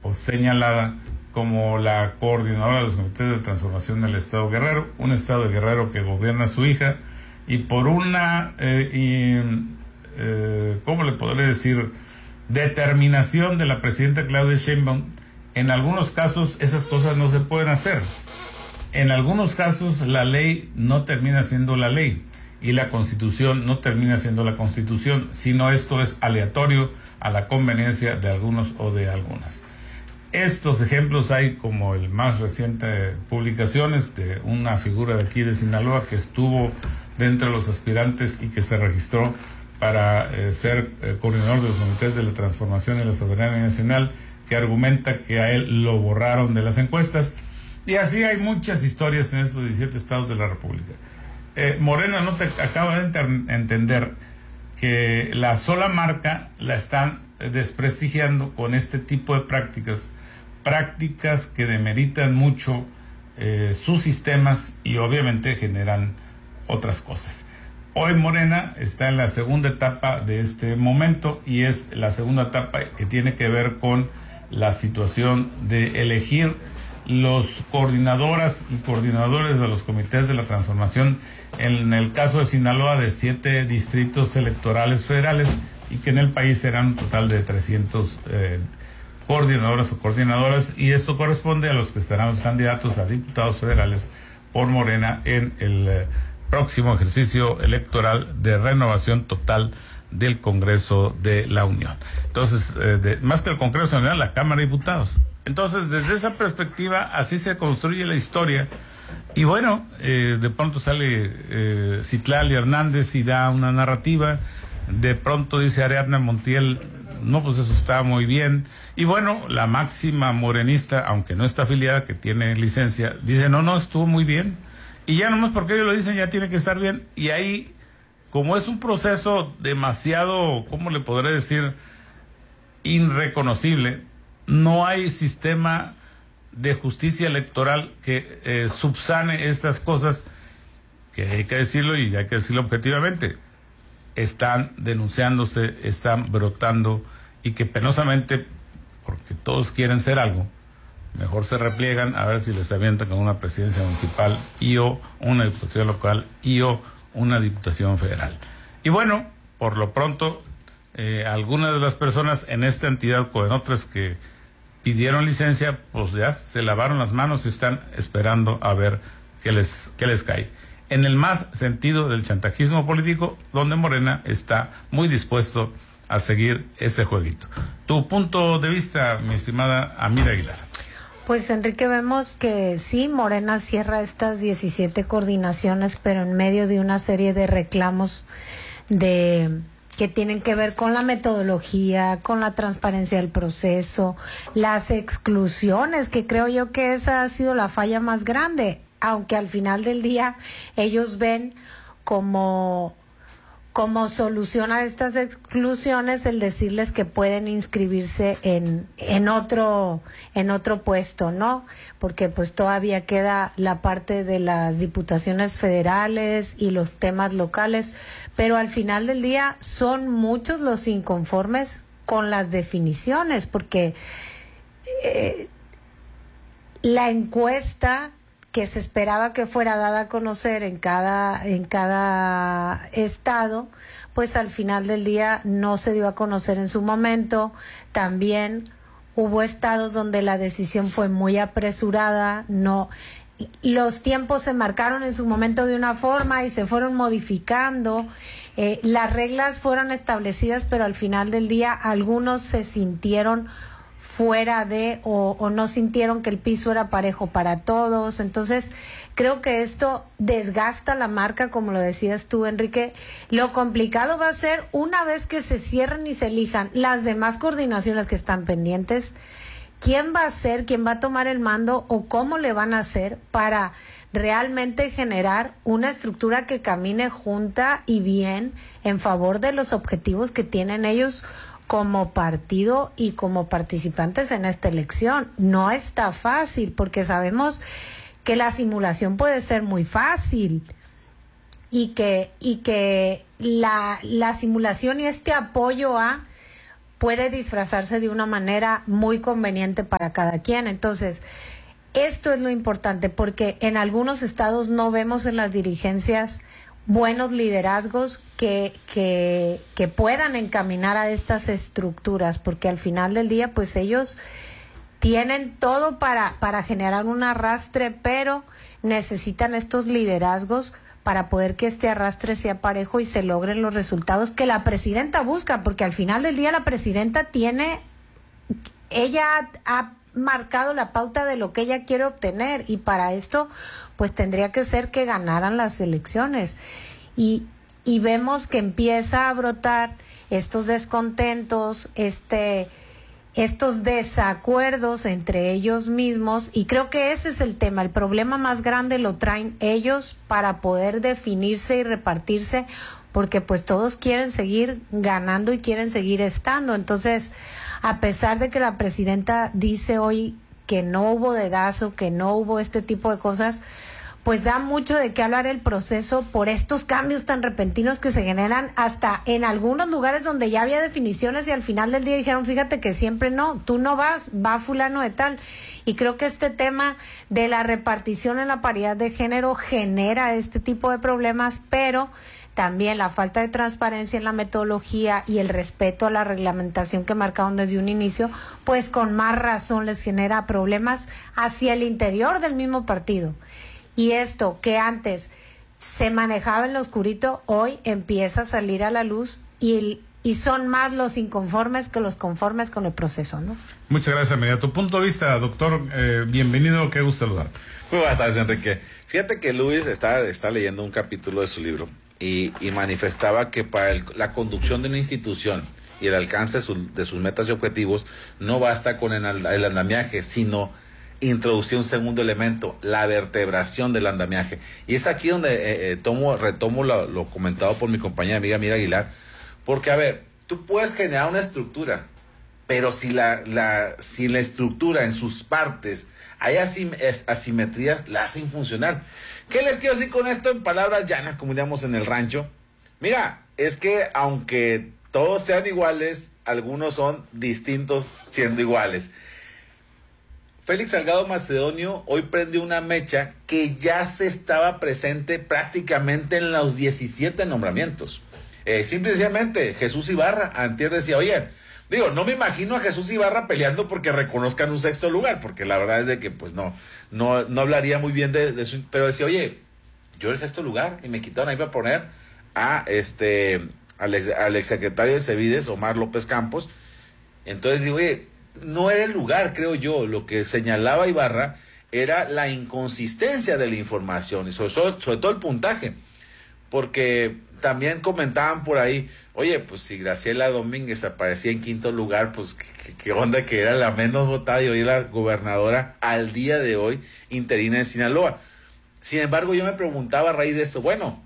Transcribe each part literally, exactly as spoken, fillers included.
o señalada como la coordinadora de los comités de transformación del Estado Guerrero, un Estado de Guerrero que gobierna su hija, y por una, eh, y, eh, ¿cómo le podré decir?, determinación de la presidenta Claudia Sheinbaum, en algunos casos esas cosas no se pueden hacer. En algunos casos la ley no termina siendo la ley y la Constitución no termina siendo la Constitución, sino esto es aleatorio a la conveniencia de algunos o de algunas. Estos ejemplos hay, como el más reciente publicaciones de una figura de aquí de Sinaloa que estuvo dentro de los aspirantes y que se registró para eh, ser eh, coordinador de los comités de la transformación y la soberanía nacional, que argumenta que a él lo borraron de las encuestas. Y así hay muchas historias en estos diecisiete estados de la República. Eh, Morena no te acaba de enter- entender que la sola marca la están desprestigiando con este tipo de prácticas, prácticas que demeritan mucho eh, sus sistemas y obviamente generan otras cosas. Hoy Morena está en la segunda etapa de este momento y es la segunda etapa que tiene que ver con la situación de elegir los coordinadoras y coordinadores de los comités de la transformación, en el caso de Sinaloa, de siete distritos electorales federales, y que en el país serán un total de trescientos eh, coordinadoras o coordinadoras, y esto corresponde a los que serán los candidatos a diputados federales por Morena en el eh, próximo ejercicio electoral de renovación total del Congreso de la Unión. Entonces, eh, de, más que el Congreso de la Unión, la Cámara de Diputados. Entonces, desde esa perspectiva, así se construye la historia. Y bueno, eh, de pronto sale eh, Citlali Hernández y da una narrativa. De pronto dice Ariadna Montiel, no, pues eso está muy bien. Y bueno, la máxima morenista, aunque no está afiliada, que tiene licencia, dice, no, no, estuvo muy bien. Y ya nomás porque ellos lo dicen, ya tiene que estar bien. Y ahí, como es un proceso demasiado, ¿cómo le podré decir?, irreconocible, no hay sistema de justicia electoral que eh, subsane estas cosas, que hay que decirlo y hay que decirlo objetivamente, están denunciándose, están brotando, y que penosamente, porque todos quieren ser algo, mejor se repliegan a ver si les avientan con una presidencia municipal y o una diputación local y o una diputación federal. Y bueno, por lo pronto, eh, algunas de las personas en esta entidad o en otras que pidieron licencia, pues ya se lavaron las manos y están esperando a ver qué les, qué les cae. En el más sentido del chantajismo político, donde Morena está muy dispuesto a seguir ese jueguito. Tu punto de vista, mi estimada Amira Aguilar. Pues Enrique, vemos que sí, Morena cierra estas diecisiete coordinaciones, pero en medio de una serie de reclamos de que tienen que ver con la metodología, con la transparencia del proceso, las exclusiones, que creo yo que esa ha sido la falla más grande, aunque al final del día ellos ven como como solución a estas exclusiones el decirles que pueden inscribirse en en otro en otro puesto, ¿no? Porque pues todavía queda la parte de las diputaciones federales y los temas locales, pero al final del día son muchos los inconformes con las definiciones, porque eh, la encuesta que se esperaba que fuera dada a conocer en cada en cada estado, pues al final del día no se dio a conocer en su momento. También hubo estados donde la decisión fue muy apresurada, no los tiempos se marcaron en su momento de una forma y se fueron modificando, eh, las reglas fueron establecidas, pero al final del día algunos se sintieron fuera de o, o no sintieron que el piso era parejo para todos. Entonces creo que esto desgasta la marca, como lo decías tú, Enrique. Lo complicado va a ser una vez que se cierren y se elijan las demás coordinaciones que están pendientes, quién va a ser, quién va a tomar el mando o cómo le van a hacer para realmente generar una estructura que camine junta y bien en favor de los objetivos que tienen ellos como partido y como participantes en esta elección. No está fácil, porque sabemos que la simulación puede ser muy fácil y que y que la la simulación y este apoyo a puede disfrazarse de una manera muy conveniente para cada quien. Entonces, esto es lo importante, porque en algunos estados no vemos en las dirigencias buenos liderazgos que, que, que puedan encaminar a estas estructuras, porque al final del día, pues ellos tienen todo para, para generar un arrastre, pero necesitan estos liderazgos para poder que este arrastre sea parejo y se logren los resultados que la presidenta busca, porque al final del día la presidenta tiene, ella ha marcado la pauta de lo que ella quiere obtener, y para esto pues tendría que ser que ganaran las elecciones, y, y vemos que empieza a brotar estos descontentos, este estos desacuerdos entre ellos mismos, y creo que ese es el tema. El problema más grande lo traen ellos para poder definirse y repartirse, porque pues todos quieren seguir ganando y quieren seguir estando. Entonces, a pesar de que la presidenta dice hoy que no hubo dedazo, que no hubo este tipo de cosas, pues da mucho de qué hablar el proceso por estos cambios tan repentinos que se generan hasta en algunos lugares donde ya había definiciones, y al final del día dijeron, fíjate que siempre no, tú no vas, va fulano de tal. Y creo que este tema de la repartición en la paridad de género genera este tipo de problemas, pero también la falta de transparencia en la metodología y el respeto a la reglamentación que marcaron desde un inicio, pues con más razón les genera problemas hacia el interior del mismo partido. Y esto que antes se manejaba en lo oscurito, hoy empieza a salir a la luz, y, y son más los inconformes que los conformes con el proceso, ¿no? Muchas gracias, María. Tu punto de vista, doctor, eh, bienvenido, qué gusto saludarte. Muy buenas tardes, Enrique. Fíjate que Luis está, está leyendo un capítulo de su libro y, y manifestaba que para el, la conducción de una institución y el alcance de, su, de sus metas y objetivos no basta con el, el andamiaje, sino introducir un segundo elemento, la vertebración del andamiaje. Y es aquí donde eh, eh, tomo, retomo lo, lo comentado por mi compañera amiga Mira Aguilar, porque a ver, tú puedes generar una estructura, pero si la, la, si la estructura en sus partes hay asim, asimetrías, la hacen funcionar. ¿Qué les quiero decir con esto en palabras llanas, como diríamos en el rancho? Mira, es que aunque todos sean iguales, algunos son distintos siendo iguales. Félix Salgado Macedonio hoy prendió una mecha que ya se estaba presente prácticamente en los diecisiete nombramientos. Eh, simple y sencillamente, Jesús Ibarra antier decía, oye, digo, no me imagino a Jesús Ibarra peleando porque reconozcan un sexto lugar, porque la verdad es de que pues no, no, no hablaría muy bien de, de eso, pero decía, oye, yo el sexto lugar, y me quitaron ahí para poner a este, al, ex, al exsecretario de Cevides, Omar López Campos. Entonces digo, oye, no era el lugar, creo yo. Lo que señalaba Ibarra era la inconsistencia de la información y sobre, sobre, sobre todo el puntaje, porque también comentaban por ahí, oye, pues si Graciela Domínguez aparecía en quinto lugar, pues qué, qué onda que era la menos votada y hoy la gobernadora al día de hoy interina en Sinaloa. Sin embargo, yo me preguntaba a raíz de esto, bueno,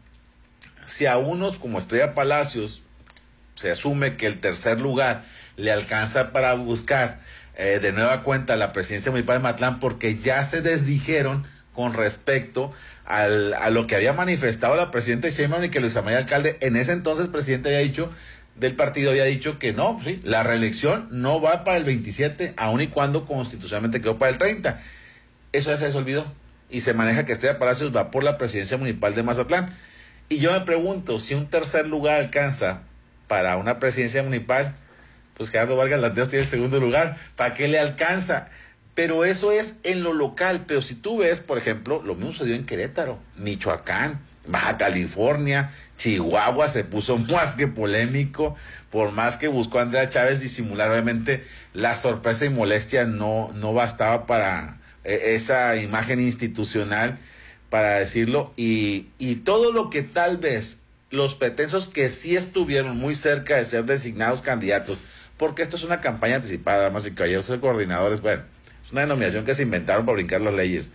si a unos como Estrella Palacios se asume que el tercer lugar le alcanza para buscar eh, de nueva cuenta la presidencia municipal de Matlán, porque ya se desdijeron con respecto al, a lo que había manifestado la presidenta Sheinbaum y que Luisa María Alcalde, en ese entonces presidente había dicho, del partido había dicho que no, sí, la reelección no va para el veintisiete, aun y cuando constitucionalmente quedó para el treinta. Eso ya se les olvidó y se maneja que Estrella Palacios va por la presidencia municipal de Mazatlán. Y yo me pregunto, si un tercer lugar alcanza para una presidencia municipal, pues Gerardo Vargas Landeros tiene el segundo lugar, ¿para qué le alcanza? Pero eso es en lo local, pero si tú ves, por ejemplo, lo mismo sucedió en Querétaro, Michoacán, Baja California, Chihuahua, se puso más que polémico, por más que buscó a Andrea Chávez disimular, obviamente la sorpresa y molestia no, no bastaba para eh, esa imagen institucional, para decirlo, y, y todo lo que tal vez los pretensos que sí estuvieron muy cerca de ser designados candidatos, porque esto es una campaña anticipada, damas y caballeros, de coordinadores, bueno, es una denominación que se inventaron para brincar las leyes,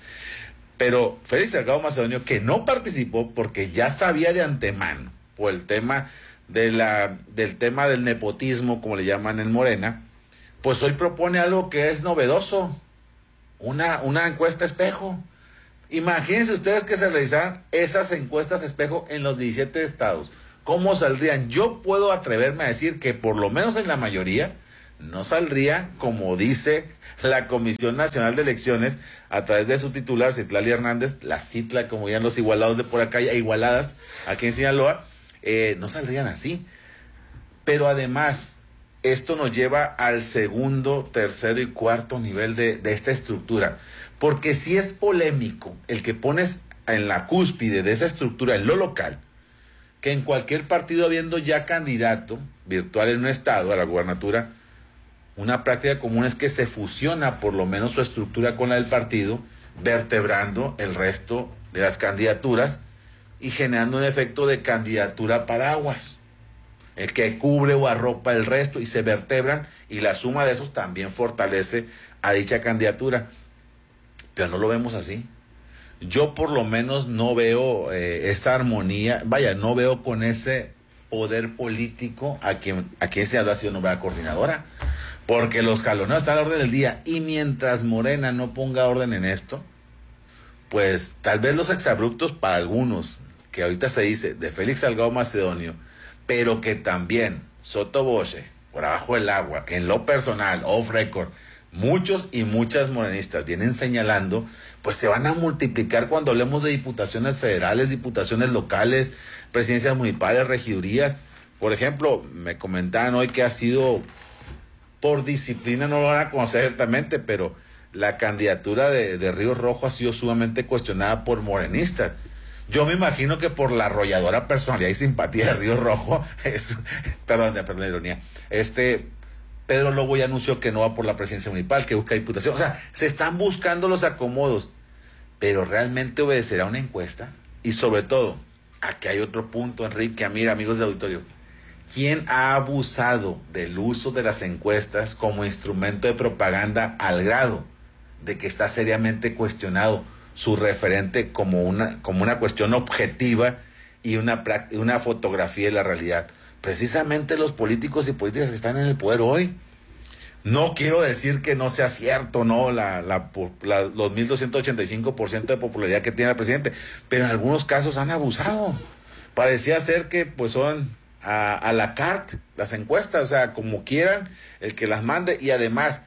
pero Félix Salgado Macedonio, que no participó porque ya sabía de antemano, por el tema de la, del tema del nepotismo, como le llaman en Morena, pues hoy propone algo que es novedoso, una, una encuesta espejo. Imagínense ustedes que se realizaran esas encuestas espejo en los diecisiete estados. ¿Cómo saldrían? Yo puedo atreverme a decir que por lo menos en la mayoría no saldría como dice la Comisión Nacional de Elecciones a través de su titular, Citlali Hernández, la Citla, como ya los igualados de por acá, ya igualadas aquí en Sinaloa, eh, no saldrían así. Pero además, esto nos lleva al segundo, tercero y cuarto nivel de, de esta estructura. Porque si es polémico el que pones en la cúspide de esa estructura en lo local, que en cualquier partido habiendo ya candidato virtual en un estado a la gubernatura, una práctica común es que se fusiona por lo menos su estructura con la del partido, vertebrando el resto de las candidaturas y generando un efecto de candidatura paraguas, el que cubre o arropa el resto y se vertebran, y la suma de esos también fortalece a dicha candidatura. Pero no lo vemos así. Yo por lo menos no veo eh, esa armonía, vaya, no veo con ese poder político a quien, a quien se ha sido nombrada coordinadora, porque los jaloneos están a la orden del día, y mientras Morena no ponga orden en esto, pues tal vez los exabruptos para algunos, que ahorita se dice de Félix Salgado Macedonio, pero que también Soto Boche, por abajo del agua, en lo personal, off record, muchos y muchas morenistas vienen señalando, pues se van a multiplicar cuando hablemos de diputaciones federales, diputaciones locales, presidencias municipales, regidurías. Por ejemplo, me comentaban hoy que ha sido, por disciplina no lo van a conocer directamente, pero la candidatura de, de Río Rojo ha sido sumamente cuestionada por morenistas. Yo me imagino que por la arrolladora personalidad y simpatía de Río Rojo, es, perdón, perdón la ironía, este... Pedro Lobo ya anunció que no va por la presidencia municipal, que busca diputación. O sea, se están buscando los acomodos, pero ¿realmente obedecerá una encuesta? Y sobre todo, aquí hay otro punto, Enrique, mira, amigos del auditorio. ¿Quién ha abusado del uso de las encuestas como instrumento de propaganda al grado de que está seriamente cuestionado su referente como una, como una cuestión objetiva y una, una fotografía de la realidad? Precisamente los políticos y políticas que están en el poder hoy. No quiero decir que no sea cierto, no, la, la, la, los mil doscientos ochenta y cinco por ciento de popularidad que tiene el presidente, pero en algunos casos han abusado. Parecía ser que pues son a, a la carte las encuestas, o sea, como quieran, el que las mande, y además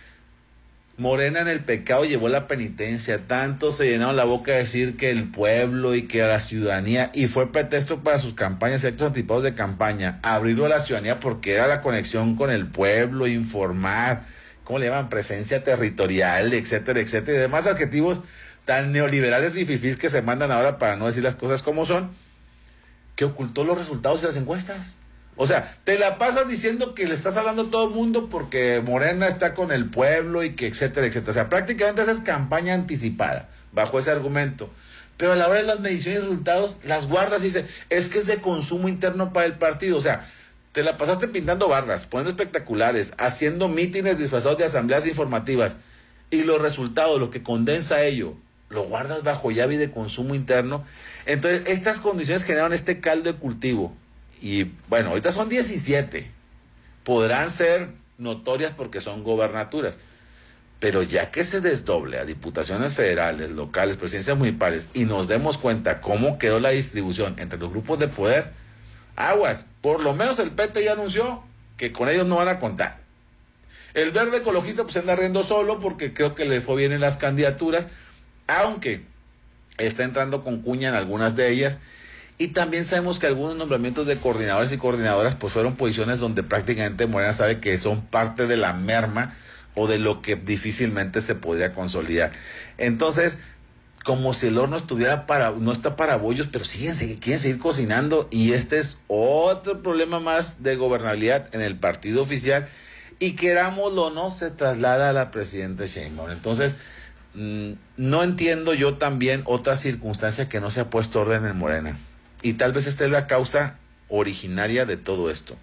Morena en el pecado llevó la penitencia, tanto se llenaron la boca de decir que el pueblo y que la ciudadanía, y fue pretexto para sus campañas, actos anticipados de campaña, abrirlo a la ciudadanía porque era la conexión con el pueblo, informar, ¿cómo le llaman? Presencia territorial, etcétera, etcétera, y demás adjetivos tan neoliberales y fifís que se mandan ahora para no decir las cosas como son, que ocultó los resultados de las encuestas. O sea, te la pasas diciendo que le estás hablando a todo el mundo porque Morena está con el pueblo y que etcétera, etcétera. O sea, prácticamente esa es campaña anticipada, bajo ese argumento. Pero a la hora de las mediciones de resultados, las guardas y dice, es que es de consumo interno para el partido. O sea, te la pasaste pintando barras, poniendo espectaculares, haciendo mítines disfrazados de asambleas informativas. Y los resultados, lo que condensa ello, lo guardas bajo llave de consumo interno. Entonces, estas condiciones generan este caldo de cultivo. Y bueno, ahorita son diecisiete, podrán ser notorias porque son gobernaturas, pero ya que se desdoble a diputaciones federales, locales, presidencias municipales, y nos demos cuenta cómo quedó la distribución entre los grupos de poder, aguas, por lo menos el P T ya anunció que con ellos no van a contar. El Verde Ecologista pues anda riendo solo porque creo que le fue bien en las candidaturas, aunque está entrando con cuña en algunas de ellas. Y también sabemos que algunos nombramientos de coordinadores y coordinadoras pues fueron posiciones donde prácticamente Morena sabe que son parte de la merma o de lo que difícilmente se podría consolidar. Entonces, como si el horno estuviera para, no está para bollos, pero siguen, quieren seguir cocinando, y este es otro problema más de gobernabilidad en el partido oficial, y querámoslo o no, se traslada a la presidenta Sheinbaum. Entonces, mmm, no entiendo yo también otra circunstancia que no se ha puesto orden en Morena. Y tal vez esta es la causa originaria de todo esto.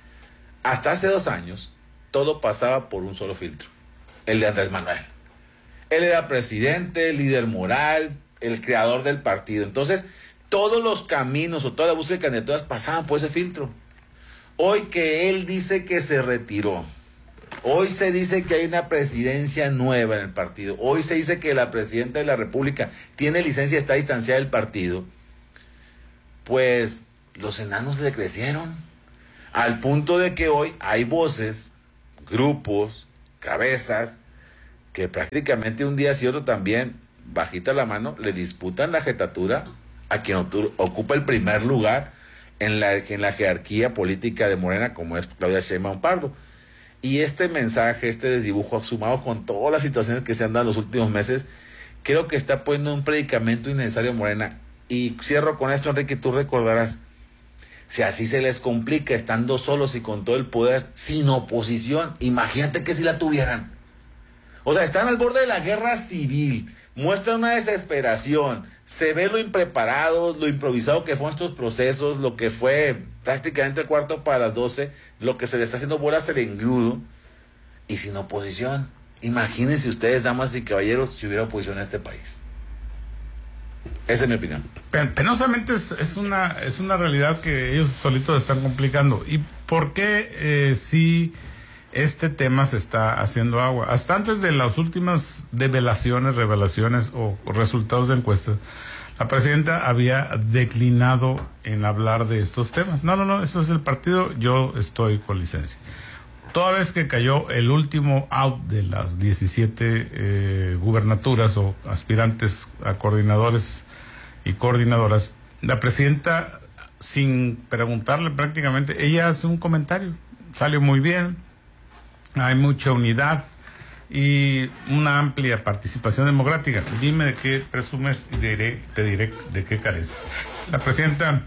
Hasta hace dos años, todo pasaba por un solo filtro, el de Andrés Manuel. Él era presidente, líder moral, el creador del partido. Entonces, todos los caminos o toda la búsqueda de candidaturas pasaban por ese filtro. Hoy que él dice que se retiró, hoy se dice que hay una presidencia nueva en el partido, hoy se dice que la presidenta de la República tiene licencia y está distanciada del partido, pues los enanos le crecieron, al punto de que hoy hay voces, grupos, cabezas, que prácticamente un día sí otro también, bajita la mano, le disputan la jetatura a quien ocupa el primer lugar en la, en la jerarquía política de Morena, como es Claudia Sheinbaum Pardo. Y este mensaje, este desdibujo, sumado con todas las situaciones que se han dado en los últimos meses, creo que está poniendo un predicamento innecesario a Morena. Y cierro con esto, Enrique, tú recordarás, si así se les complica estando solos y con todo el poder, sin oposición, imagínate que si la tuvieran. O sea, están al borde de la guerra civil, muestran una desesperación, se ve lo impreparado, lo improvisado que fueron estos procesos, lo que fue prácticamente el cuarto para las doce, lo que se le está haciendo bolas el engrudo, y sin oposición. Imagínense ustedes, damas y caballeros, si hubiera oposición en este país. Esa es mi opinión. Penosamente es, es una es una realidad que ellos solitos están complicando. ¿Y por qué eh, si este tema se está haciendo agua? Hasta antes de las últimas develaciones, revelaciones o, o resultados de encuestas, la presidenta había declinado en hablar de estos temas. No, no, no, eso es el partido, yo estoy con licencia. Toda vez que cayó el último out de las diecisiete eh, gubernaturas o aspirantes a coordinadores y coordinadoras, la presidenta, sin preguntarle prácticamente, ella hace un comentario, salió muy bien, hay mucha unidad y una amplia participación democrática. Dime de qué presumes y diré, te diré de qué careces. La presidenta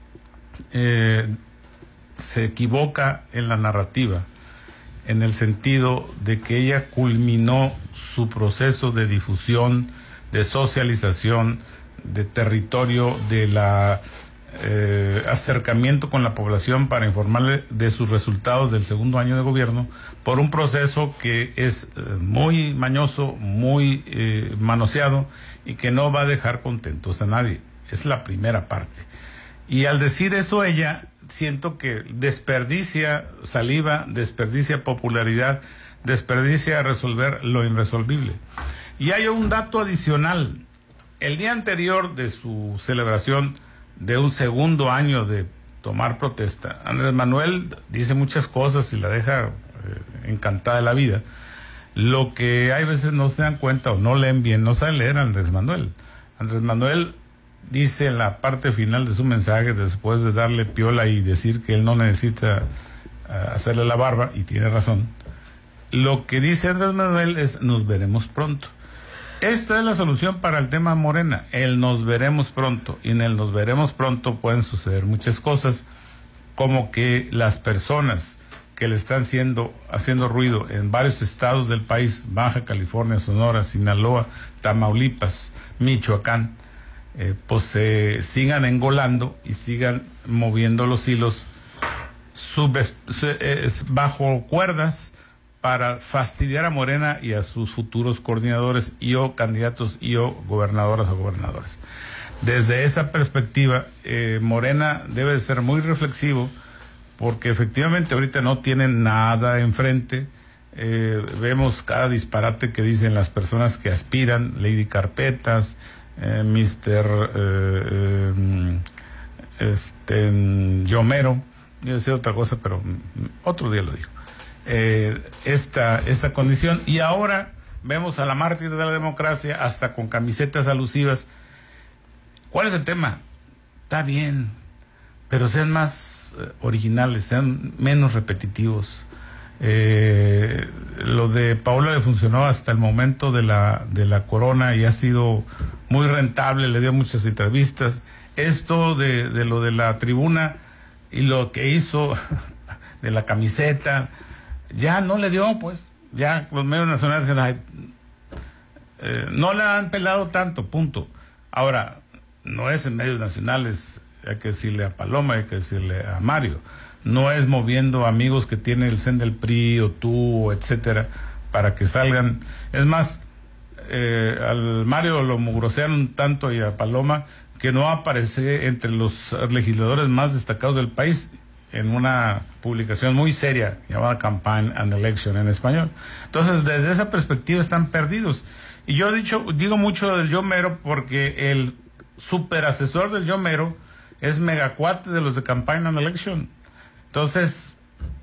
eh, se equivoca en la narrativa, en el sentido de que ella culminó su proceso de difusión, de socialización, de territorio, de la eh, acercamiento con la población para informarle de sus resultados del segundo año de gobierno, por un proceso que es eh, muy mañoso, muy eh, manoseado y que no va a dejar contentos a nadie. Es la primera parte. Y al decir eso ella, siento que desperdicia saliva, desperdicia popularidad, desperdicia resolver lo irresolvible. Y hay un dato adicional. El día anterior de su celebración de un segundo año de tomar protesta, Andrés Manuel dice muchas cosas y la deja eh, encantada de la vida. Lo que hay veces no se dan cuenta o no leen bien, no saben leer a Andrés Manuel. Andrés Manuel dice en la parte final de su mensaje, después de darle piola y decir que él no necesita uh, hacerle la barba, y tiene razón, lo que dice Andrés Manuel es: nos veremos pronto. Esta es la solución para el tema Morena, el nos veremos pronto. Y en el nos veremos pronto pueden suceder muchas cosas, como que las personas que le están haciendo, haciendo ruido en varios estados del país, Baja California, Sonora, Sinaloa, Tamaulipas, Michoacán, Eh, pues se eh, sigan engolando y sigan moviendo los hilos sub, eh, bajo cuerdas para fastidiar a Morena y a sus futuros coordinadores y o candidatos y o gobernadoras o gobernadores. Desde esa perspectiva, eh, Morena debe de ser muy reflexivo, porque efectivamente ahorita no tienen nada enfrente. Eh, vemos cada disparate que dicen las personas que aspiran, Lady Carpetas, Eh, mister eh, eh, este Yomero, yo decía otra cosa, pero otro día lo digo. Eh, esta, esta condición, y ahora vemos a la mártir de la democracia hasta con camisetas alusivas. ¿Cuál es el tema? Está bien, pero sean más eh, originales, sean menos repetitivos. Eh, lo de Paola le funcionó hasta el momento de la de la corona y ha sido muy rentable, le dio muchas entrevistas. Esto de, de lo de la tribuna y lo que hizo de la camiseta, ya no le dio, pues, ya los medios nacionales eh, no la han pelado tanto, punto. Ahora, no es en medios nacionales, hay que decirle a Paloma, hay que decirle a Mario, no es moviendo amigos que tiene el C E N del P R I o tú, etcétera, para que salgan. Es más, eh, al Mario lo mugrosearon tanto y a Paloma que no aparece entre los legisladores más destacados del país en una publicación muy seria llamada Campaign and Election en español. Entonces, desde esa perspectiva están perdidos. Y yo he dicho, digo mucho del Yomero porque el superasesor del Yomero es megacuate de los de Campaign and Election. Entonces,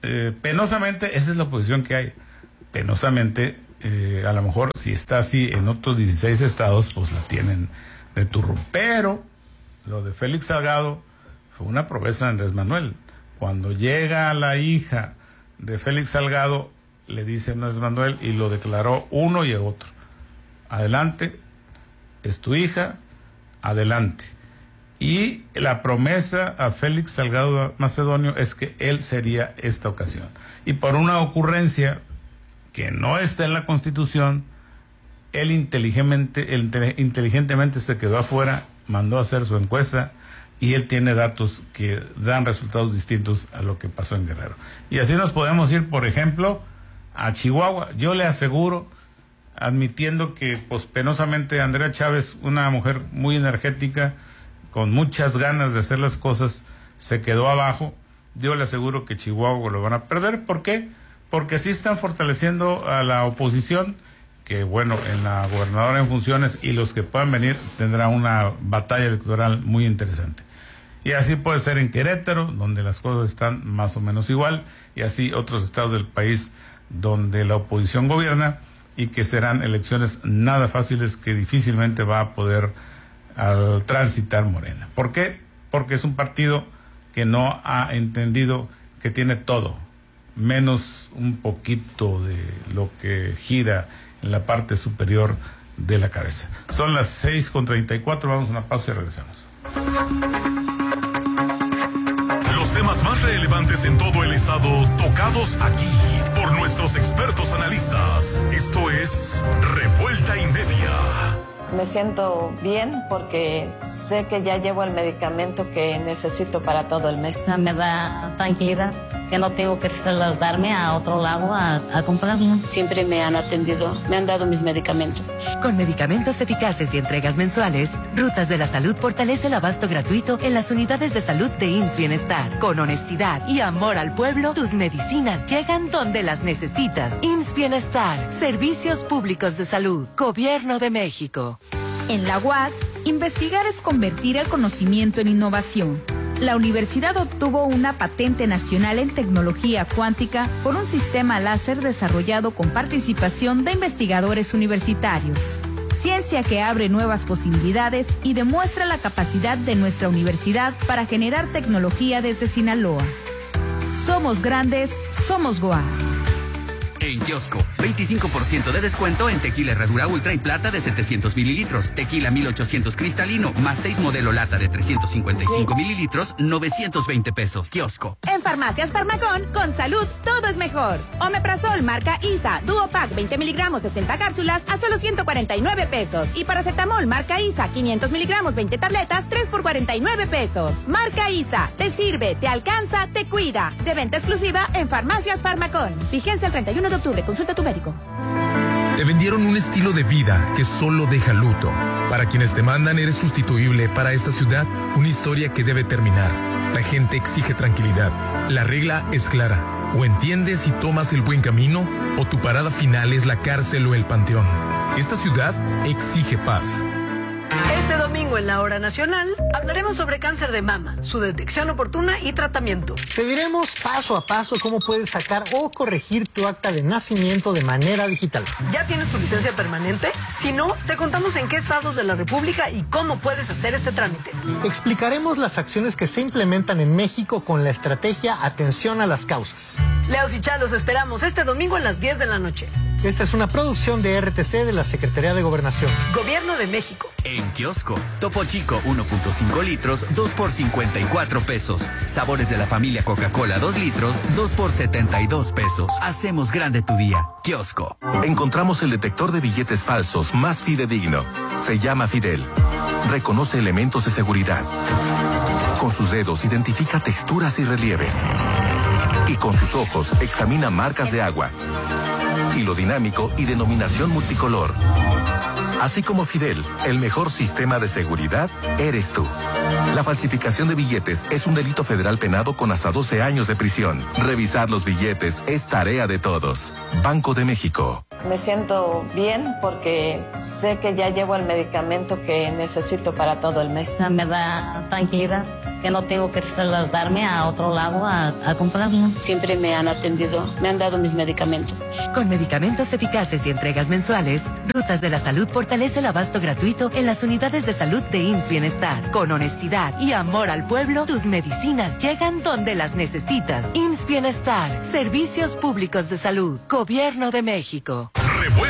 eh, penosamente, esa es la oposición que hay. Penosamente, eh, a lo mejor si está así en otros dieciséis estados, pues la tienen de turro. Pero lo de Félix Salgado fue una promesa de Andrés Manuel. Cuando llega la hija de Félix Salgado, le dice Andrés Manuel y lo declaró uno y otro. Adelante, es tu hija, adelante. Y la promesa a Félix Salgado Macedonio es que él sería esta ocasión. Y por una ocurrencia que no está en la Constitución, él inteligentemente, él inteligentemente se quedó afuera, mandó a hacer su encuesta y él tiene datos que dan resultados distintos a lo que pasó en Guerrero. Y así nos podemos ir, por ejemplo, a Chihuahua. Yo le aseguro, admitiendo que pues penosamente Andrea Chávez, una mujer muy energética, con muchas ganas de hacer las cosas, se quedó abajo. Yo le aseguro que Chihuahua lo van a perder. ¿Por qué? Porque sí están fortaleciendo a la oposición, que bueno, en la gobernadora en funciones y los que puedan venir tendrán una batalla electoral muy interesante. Y así puede ser en Querétaro, donde las cosas están más o menos igual, y así otros estados del país donde la oposición gobierna y que serán elecciones nada fáciles que difícilmente va a poder al transitar Morena. ¿Por qué? Porque es un partido que no ha entendido que tiene todo, menos un poquito de lo que gira en la parte superior de la cabeza. Son las seis con treinta y cuatro, vamos a una pausa y regresamos. Los temas más relevantes en todo el estado, tocados aquí por nuestros expertos analistas. Esto es Revuelta y Media. Me siento bien porque sé que ya llevo el medicamento que necesito para todo el mes. Me da tranquilidad que no tengo que trasladarme a otro lado a, a comprarlo. Siempre me han atendido, me han dado mis medicamentos. Con medicamentos eficaces y entregas mensuales, Rutas de la Salud fortalece el abasto gratuito en las unidades de salud de I M S S Bienestar. Con honestidad y amor al pueblo, tus medicinas llegan donde las necesitas. I M S S Bienestar, Servicios Públicos de Salud, Gobierno de México. En la U A S, investigar es convertir el conocimiento en innovación. La universidad obtuvo una patente nacional en tecnología cuántica por un sistema láser desarrollado con participación de investigadores universitarios. Ciencia que abre nuevas posibilidades y demuestra la capacidad de nuestra universidad para generar tecnología desde Sinaloa. Somos grandes, somos G O A. En Kiosco, veinticinco por ciento de descuento en tequila Herradura Ultra y Plata de setecientos mililitros, tequila mil ochocientos cristalino, más seis modelo lata de trescientos cincuenta y cinco mililitros, novecientos veinte pesos. Kiosco. En Farmacias Farmacón, con salud, todo es mejor. Omeprazol marca I S A, Duopac veinte miligramos, sesenta cápsulas a solo ciento cuarenta y nueve pesos. Y paracetamol marca I S A, quinientos miligramos, veinte tabletas, tres por cuarenta y nueve pesos. Marca I S A, te sirve, te alcanza, te cuida. De venta exclusiva en Farmacias Farmacón. Vigencia el treinta y uno de octubre, consulta a tu médico. Te vendieron un estilo de vida que solo deja luto. Para quienes te mandan, eres sustituible. Para esta ciudad, una historia que debe terminar. La gente exige tranquilidad. La regla es clara. O entiendes y tomas el buen camino, o tu parada final es la cárcel o el panteón. Esta ciudad exige paz. Este domingo en la Hora Nacional hablaremos sobre cáncer de mama, su detección oportuna y tratamiento. Te diremos paso a paso cómo puedes sacar o corregir tu acta de nacimiento de manera digital. ¿Ya tienes tu licencia permanente? Si no, te contamos en qué estados de la República y cómo puedes hacer este trámite. Explicaremos las acciones que se implementan en México con la estrategia Atención a las Causas. Leos y Chalos esperamos este domingo a las diez de la noche. Esta es una producción de R T C de la Secretaría de Gobernación. Gobierno de México. En Kiosco, Topo Chico uno punto cinco litros, dos por cincuenta y cuatro pesos. Sabores de la familia Coca-Cola dos litros, dos por setenta y dos pesos. Hacemos grande tu día. Kiosco. Encontramos el detector de billetes falsos más fidedigno. Se llama Fidel. Reconoce elementos de seguridad. Con sus dedos identifica texturas y relieves. Y con sus ojos examina marcas de agua. Hilo dinámico y denominación multicolor. Así como Fidel, el mejor sistema de seguridad eres tú. La falsificación de billetes es un delito federal penado con hasta doce años de prisión. Revisar los billetes es tarea de todos. Banco de México. Me siento bien porque sé que ya llevo el medicamento que necesito para todo el mes. Me da tranquilidad que no tengo que trasladarme a otro lado a, a comprarlo. Siempre me han atendido, me han dado mis medicamentos. Con medicamentos eficaces y entregas mensuales, Rutas de la Salud fortalece el abasto gratuito en las unidades de salud de I M S S Bienestar. Con honestidad y amor al pueblo, tus medicinas llegan donde las necesitas. I M S S Bienestar, Servicios Públicos de Salud, Gobierno de México. Revuelve